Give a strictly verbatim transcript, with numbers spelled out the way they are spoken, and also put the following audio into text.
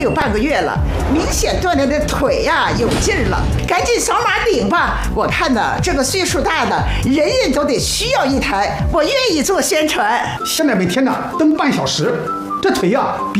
有半个月了，明显锻炼的腿呀、啊、有劲儿了，赶紧扫码领吧！我看呢，这个岁数大的人人都得需要一台，我愿意做宣传。 现在每天呢蹬半小时，这腿呀、啊、比